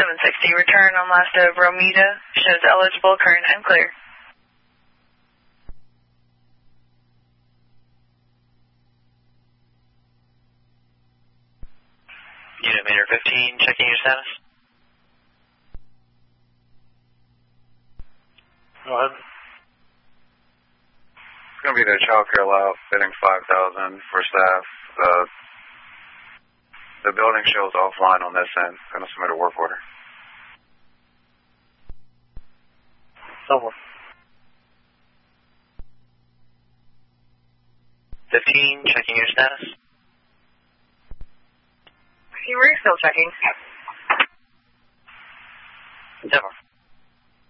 760, return on last of Romita, shows eligible, current and clear. Unit meter 15, checking your status. Go ahead. It's going to be the child care allowed, bidding 5,000 for staff. The building shows offline on this end. Going to submit a work order. Over. 15, checking your status. We're still checking.